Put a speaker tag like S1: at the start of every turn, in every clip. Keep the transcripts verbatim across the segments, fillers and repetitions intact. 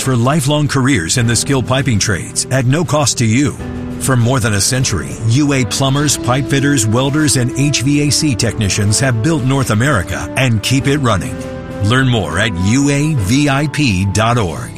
S1: For lifelong careers in the skilled piping trades at no cost to you. For more than a century, U A plumbers, pipe fitters, welders, and H V A C technicians have built North America and keep it running. Learn more at U A V I P dot org.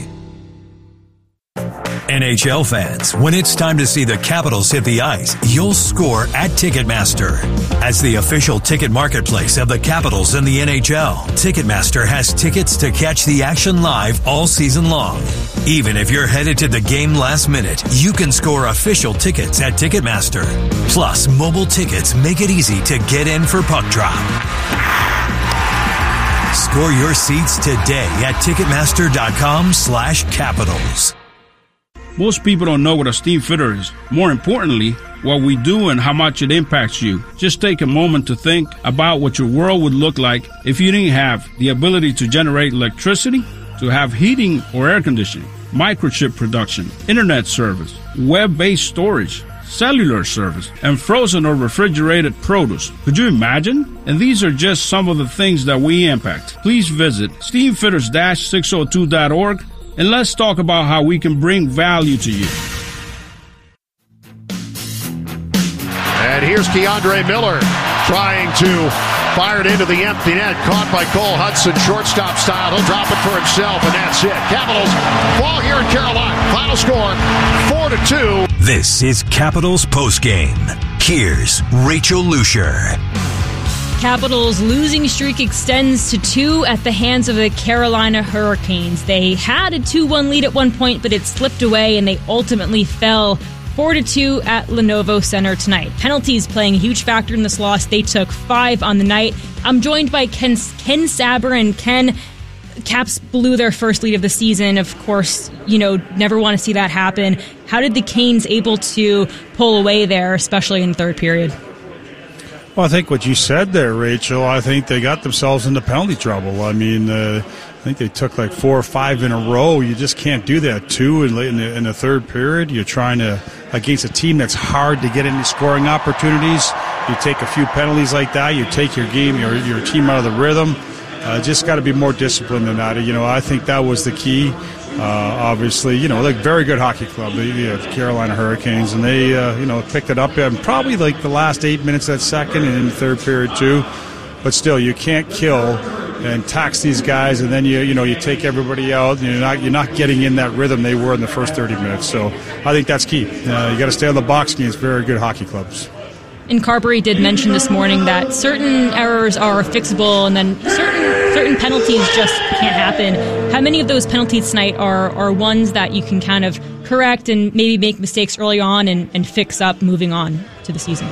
S1: N H L fans, when it's time to see the Capitals hit the ice, you'll score at Ticketmaster. As the official ticket marketplace of the Capitals and the N H L, Ticketmaster has tickets to catch the action live all season long. Even if you're headed to the game last minute, you can score official tickets at Ticketmaster. Plus, mobile tickets make it easy to get in for puck drop. Score your seats today at Ticketmaster.com slash Capitals.
S2: Most people don't know what a steam fitter is. More importantly, what we do and how much it impacts you. Just take a moment to think about what your world would look like if you didn't have the ability to generate electricity, to have heating or air conditioning, microchip production, internet service, web-based storage, cellular service, and frozen or refrigerated produce. Could you imagine? And these are just some of the things that we impact. Please visit steam fitters dash six oh two dot org and let's talk about how we can bring value to you.
S3: And here's Keandre Miller trying to fire it into the empty net. Caught by Cole Hudson, shortstop style. He'll drop it for himself, and that's it. Capitals fall here in Carolina. Final score, four to two.
S1: This is Capitals Postgame. Here's Rachel Lucier.
S4: Capitals' losing streak extends to two at the hands of the Carolina Hurricanes. They had a two one lead at one point, but it slipped away, and they ultimately fell four to two at Lenovo Center tonight. Penalties playing a huge factor in this loss. They took five on the night. I'm joined by Ken, Ken Saber, and Ken, Caps blew their first lead of the season. Of course, you know, never want to see that happen. How did the Canes able to pull away there, especially in the third period?
S5: Well, I think what you said there, Rachel, I think they got themselves into penalty trouble. I mean, uh, I think they took like four or five in a row. You just can't do that. Two in, in, the, in the third period. You're trying to, against a team that's hard to get any scoring opportunities. You take a few penalties like that. You take your game, your, your team out of the rhythm. Uh, just got to be more disciplined than that. You know, I think that was the key. Uh, obviously, you know, like very good hockey club, the, the Carolina Hurricanes, and they, uh, you know, picked it up and probably like the last eight minutes of that second and in the third period too. But still, you can't kill and tax these guys, and then you, you know, you take everybody out. And you're not, you're not getting in that rhythm they were in the first thirty minutes. So I think that's key. Uh, you got to stay on the box against very good hockey clubs.
S4: And Carberry did mention this morning that certain errors are fixable, and then certain certain penalties just can't happen. How many of those penalties tonight are, are ones that you can kind of correct and maybe make mistakes early on and, and fix up moving on to the season?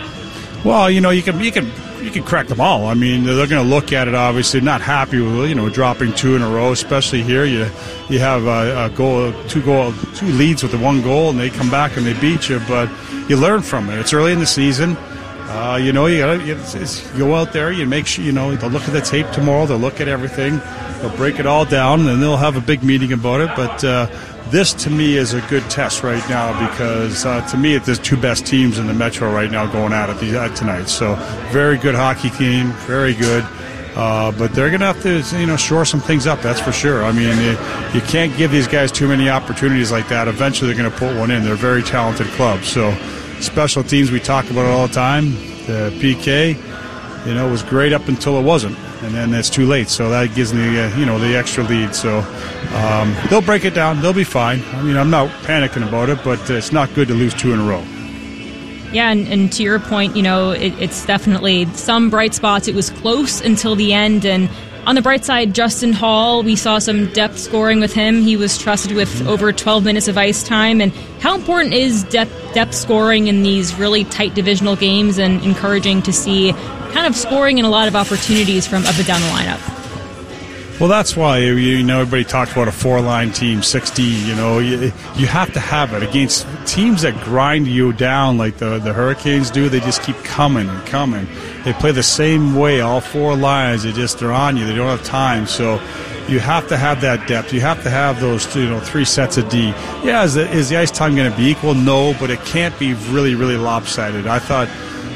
S5: Well, you know, you can you can you can correct them all. I mean, they're going to look at it, obviously, not happy with, you know, dropping two in a row, especially here. You you have a, a goal, two goal, two leads with the one goal, and they come back and they beat you. But you learn from it. It's early in the season. Uh, you know, you gotta it's, it's, go out there. You make sure, you know, they'll look at the tape tomorrow. They'll look at everything. They'll break it all down, and they'll have a big meeting about it. But uh, this, to me, is a good test right now because, uh, to me, there's two best teams in the Metro right now going at it uh, tonight. So, very good hockey team, very good. Uh, but they're going to have to, you know, shore some things up, that's for sure. I mean, you, you can't give these guys too many opportunities like that. Eventually, they're going to put one in. They're a very talented club. So, special teams, we talk about it all the time. The P K, you know, was great up until it wasn't. And then it's too late, so that gives them the, uh, you know, the extra lead. So um, they'll break it down. They'll be fine. I mean, I'm not panicking about it, but it's not good to lose two in a row.
S4: Yeah, and, and to your point, you know, it, it's definitely some bright spots. It was close until the end, and on the bright side, Justin Hall, we saw some depth scoring with him. He was trusted with over twelve minutes of ice time. And how important is depth, depth scoring in these really tight divisional games, and encouraging to see kind of scoring and a lot of opportunities from up and down the lineup?
S5: Well, that's why, you know, everybody talked about a four-line team, sixty, you know. You, you have to have it against teams that grind you down like the, the Hurricanes do. They just keep coming and coming. They play the same way, all four lines. They just, they're on you. They don't have time. So you have to have that depth. You have to have those, you know, three sets of D. Yeah, is the, is the ice time going to be equal? No, but it can't be really, really lopsided. I thought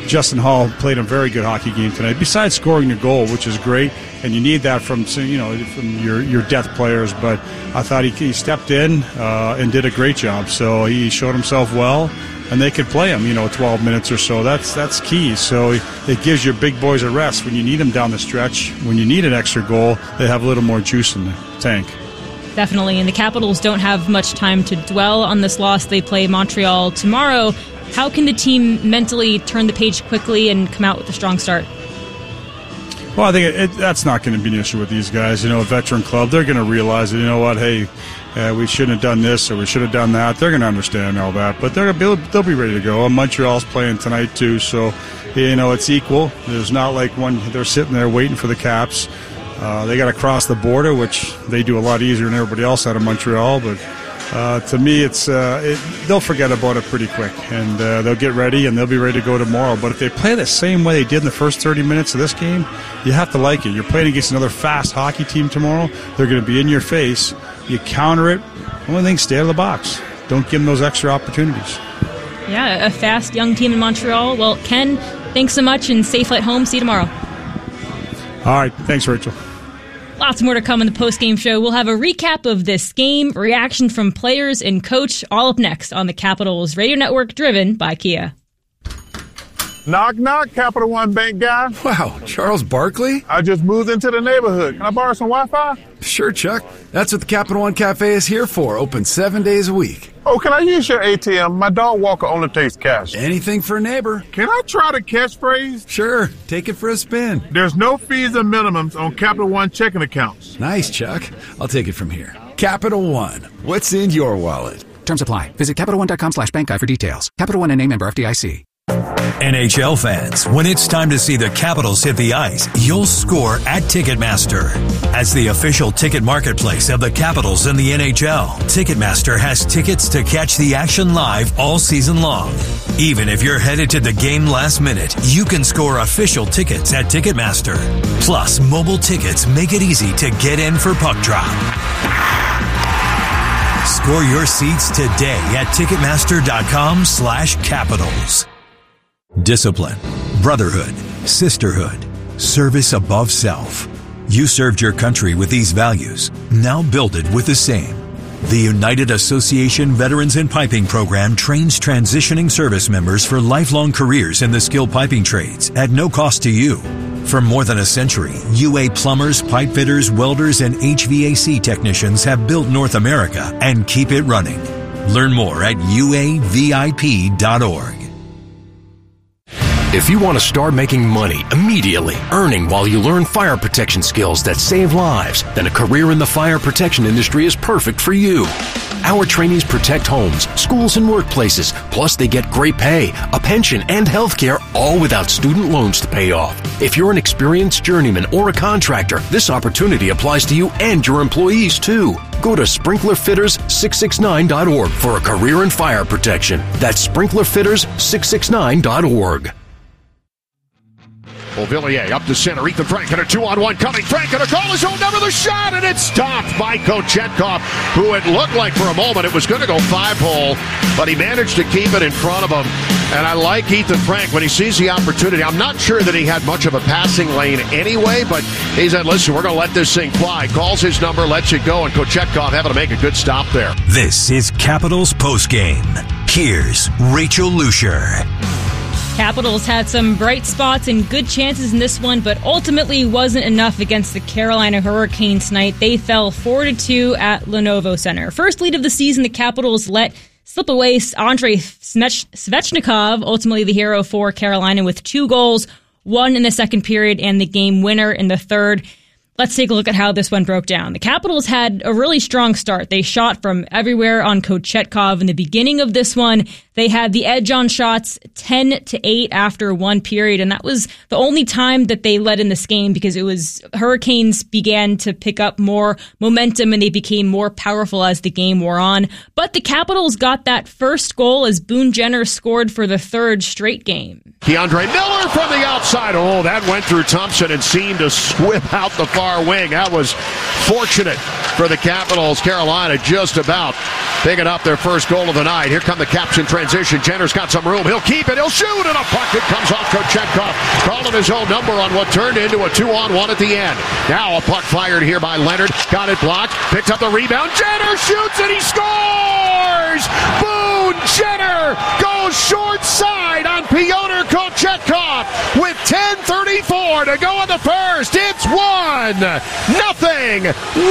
S5: Justin Hall played a very good hockey game tonight, besides scoring the goal, which is great, and you need that from you know from your, your depth players. But I thought he, he stepped in uh, and did a great job. So he showed himself well, and they could play him, you know, twelve minutes or so. That's that's key. So it gives your big boys a rest when you need them down the stretch. When you need an extra goal, they have a little more juice in the tank.
S4: Definitely, and the Capitals don't have much time to dwell on this loss. They play Montreal tomorrow. How can the team mentally turn the page quickly and come out with a strong start?
S5: Well, I think it, it, that's not going to be an issue with these guys. You know, a veteran club, they're going to realize that, you know what, hey, uh, we shouldn't have done this or we should have done that. They're going to understand all that, but they're gonna be, they'll be ready to go. And Montreal's playing tonight, too, so, you know, it's equal. There's not like one, they're sitting there waiting for the Caps. Uh, they got to cross the border, which they do a lot easier than everybody else out of Montreal, but Uh, to me, it's uh, it, they'll forget about it pretty quick, and uh, they'll get ready, and they'll be ready to go tomorrow. But if they play the same way they did in the first thirty minutes of this game, you have to like it. You're playing against another fast hockey team tomorrow. They're going to be in your face. You counter it. Only thing, stay out of the box. Don't give them those extra opportunities.
S4: Yeah, a fast young team in Montreal. Well, Ken, thanks so much, and safe flight home. See you tomorrow.
S5: All right. Thanks, Rachel.
S4: Lots more to come in the post-game show. We'll have a recap of this game, reaction from players and coach, all up next on the Capitals Radio Network, driven by Kia.
S6: Knock, knock, Capital One Bank guy.
S7: Wow, Charles Barkley?
S6: I just moved into the neighborhood. Can I borrow some Wi-Fi?
S7: Sure, Chuck. That's what the Capital One Cafe is here for, open seven days a week.
S6: Oh, can I use your A T M? My dog walker only takes cash.
S7: Anything for a neighbor.
S6: Can I try the catchphrase?
S7: Sure, take it for a spin.
S6: There's no fees or minimums on Capital One checking accounts.
S7: Nice, Chuck. I'll take it from here. Capital One, what's in your wallet?
S8: Terms apply. Visit Capital One dot com slash bank guide for details. Capital One N A member F D I C.
S1: N H L fans, when it's time to see the Capitals hit the ice, you'll score at Ticketmaster. As the official ticket marketplace of the Capitals and the N H L, Ticketmaster has tickets to catch the action live all season long. Even if you're headed to the game last minute, you can score official tickets at Ticketmaster. Plus, mobile tickets make it easy to get in for puck drop. Score your seats today at Ticketmaster.com slash Capitals. Discipline, brotherhood, sisterhood, service above self. You served your country with these values. Now build it with the same. The United Association Veterans in Piping Program trains transitioning service members for lifelong careers in the skilled piping trades at no cost to you. For more than a century, U A plumbers, pipe fitters, welders, and H V A C technicians have built North America and keep it running. Learn more at U A V I P dot org.
S9: If you want to start making money immediately, earning while you learn fire protection skills that save lives, then a career in the fire protection industry is perfect for you. Our trainees protect homes, schools, and workplaces. Plus, they get great pay, a pension, and health care, all without student loans to pay off. If you're an experienced journeyman or a contractor, this opportunity applies to you and your employees, too. Go to sprinkler fitters six six nine dot org for a career in fire protection. That's sprinkler fitters six six nine dot org.
S3: Beauvillier up to center. Ethan Frank and a two-on-one coming. Frank and a goal is over the shot, and it's stopped by Kochetkov, who it looked like for a moment it was going to go five-hole, but he managed to keep it in front of him. And I like Ethan Frank when he sees the opportunity. I'm not sure that he had much of a passing lane anyway, but he said, listen, we're going to let this thing fly. Calls his number, lets it go, and Kochetkov having to make a good stop there.
S1: This is Capitals Postgame. Here's Rachel Lucier.
S4: Capitals had some bright spots and good chances in this one, but ultimately wasn't enough against the Carolina Hurricanes tonight. They fell four to two at Lenovo Center. First lead of the season, the Capitals let slip away Andrei Svechnikov, ultimately the hero for Carolina, with two goals, one in the second period and the game winner in the third. Let's take a look at how this one broke down. The Capitals had a really strong start. They shot from everywhere on Kochetkov in the beginning of this one. They had the edge on shots ten to eight after one period, and that was the only time that they led in this game because it was Hurricanes began to pick up more momentum and they became more powerful as the game wore on. But the Capitals got that first goal as Boone Jenner scored for the third straight game.
S3: Keandre Miller from the outside. Oh, that went through Thompson and seemed to swim out the far wing. That was fortunate for the Capitals. Carolina just about picking up their first goal of the night. Here come the Caps in transition. Jenner's got some room. He'll keep it. He'll shoot. And a puck that comes off Kochetkov. Calling his own number on what turned into a two-on-one at the end. Now a puck fired here by Leonard. Got it blocked. Picked up the rebound. Jenner shoots and he scores! Boone Jenner goes short side on Pyotr Kochetkov with ten thirty-four to go in the first. It's one nothing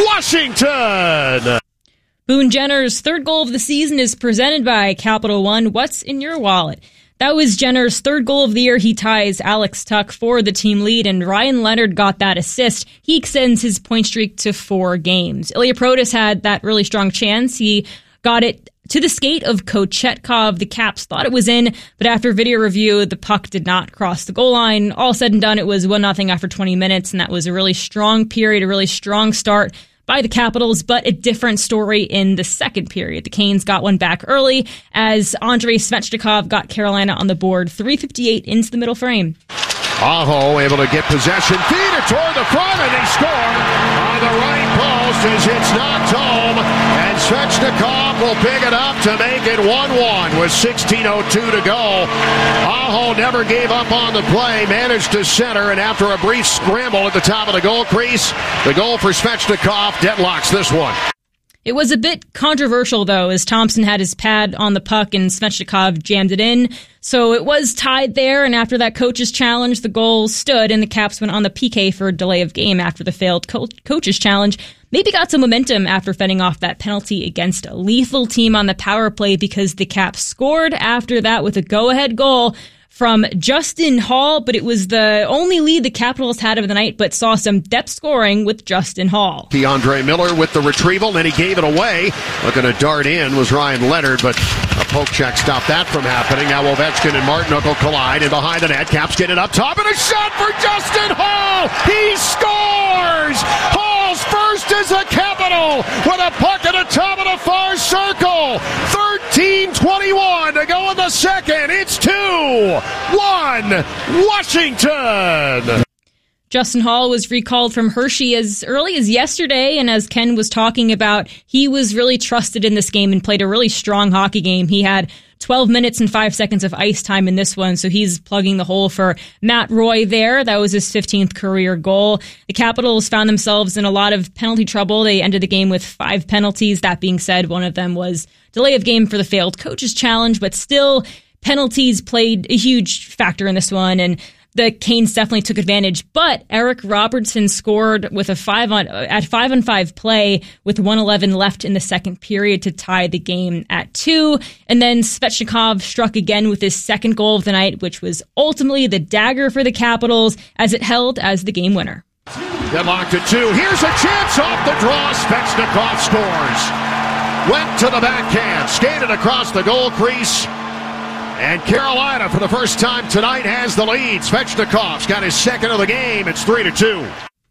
S3: Washington.
S4: Boone Jenner's third goal of the season is presented by Capital One. What's in your wallet? That was Jenner's third goal of the year. He ties Alex Tuch for the team lead, and Ryan Leonard got that assist. He extends his point streak to four games. Ilya Protas had that really strong chance. He got it to the skate of Kochetkov. The Caps thought it was in, but after video review, the puck did not cross the goal line. All said and done, it was one nothing after twenty minutes, and that was a really strong period, a really strong start by the Capitals, but a different story in the second period. The Canes got one back early as Andrei Svechnikov got Carolina on the board, three fifty-eight into the middle frame.
S3: Aho able to get possession, feed it toward the front, and they score on the right post as it's knocked home, and Svechnikov will pick it up to make it one one with sixteen oh two to go. Aho never gave up on the play, managed to center, and after a brief scramble at the top of the goal crease, the goal for Svechnikov deadlocks this one.
S4: It was a bit controversial, though, as Thompson had his pad on the puck and Svechnikov jammed it in. So it was tied there, and after that coach's challenge, the goal stood, and the Caps went on the P K for a delay of game after the failed co- coach's challenge. Maybe got some momentum after fending off that penalty against a lethal team on the power play, because the Caps scored after that with a go-ahead goal from Justin Hall, but it was the only lead the Capitals had of the night, but saw some depth scoring with Justin Hall.
S3: Keandre Miller with the retrieval, then he gave it away. Looking to dart in was Ryan Leonard, but a poke check stopped that from happening. Now Ovechkin and Martinook collide, and behind the net, Caps get it up top, and a shot for Justin Hall! He scores! Hall's first as a Capital with a puck at the top of the far circle. thirteen twenty-one to go in the second. It's two one Washington.
S4: Justin Hall was recalled from Hershey as early as yesterday, and as Ken was talking about, he was really trusted in this game and played a really strong hockey game. He had twelve minutes and five seconds of ice time in this one, so he's plugging the hole for Matt Roy there. That was his fifteenth career goal. The Capitals found themselves in a lot of penalty trouble. They ended the game with five penalties. That being said, one of them was delay of game for the failed coach's challenge, but still, penalties played a huge factor in this one, and the Canes definitely took advantage. But Eric Robertson scored with a five on at five on five play with one eleven left in the second period to tie the game at two. And then Svechnikov struck again with his second goal of the night, which was ultimately the dagger for the Capitals as it held as the game winner.
S3: Deadlocked at two. Here's a chance off the draw. Svechnikov scores. Went to the backhand, skated across the goal crease. And Carolina, for the first time tonight, has the lead. Svechnikov's got his second of the game. It's three to two.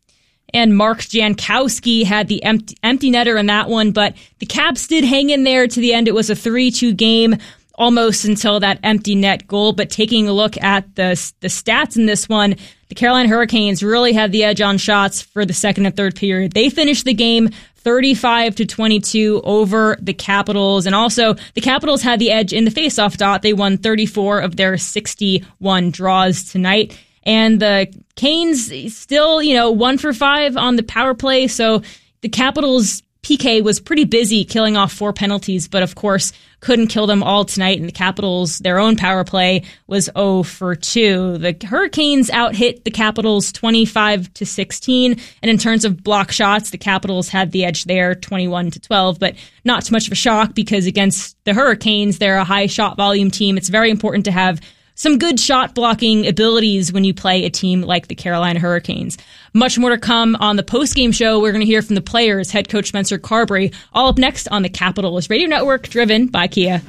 S4: And Mark Jankowski had the empty, empty netter in that one, but the Caps did hang in there to the end. It was a three two game almost until that empty net goal. But taking a look at the, the stats in this one, the Carolina Hurricanes really had the edge on shots for the second and third period. They finished the game thirty-five to twenty-two over the Capitals. And also, the Capitals had the edge in the faceoff dot. They won thirty-four of their sixty-one draws tonight. And the Canes still, you know, one for five on the power play. So the Capitals' P K was pretty busy killing off four penalties, but of course couldn't kill them all tonight. And the Capitals, their own power play was zero for two. The Hurricanes out-hit the Capitals twenty-five to sixteen. And in terms of block shots, the Capitals had the edge there, twenty-one to twelve, but not too much of a shock because against the Hurricanes, they're a high shot volume team. It's very important to have some good shot blocking abilities when you play a team like the Carolina Hurricanes. Much more to come on the post-game show. We're going to hear from the players, head coach Spencer Carberry, all up next on the Capitals Radio Network, driven by Kia.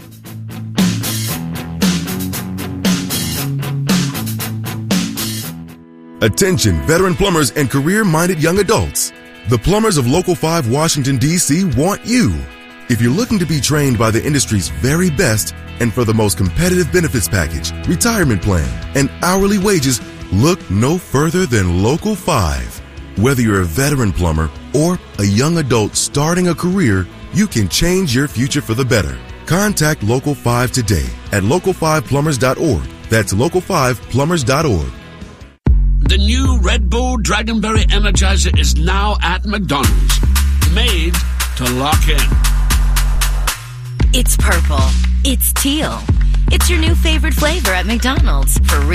S10: Attention, veteran plumbers and career-minded young adults. The plumbers of Local five Washington, D C want you. If you're looking to be trained by the industry's very best and for the most competitive benefits package, retirement plan, and hourly wages, look no further than Local five. Whether you're a veteran plumber or a young adult starting a career, you can change your future for the better. Contact Local five today at local five plumbers dot org. That's local five plumbers dot org.
S11: The new Red Bull Dragonberry Energizer is now at McDonald's. Made to lock in.
S12: It's purple. It's teal. It's your new favorite flavor at McDonald's. For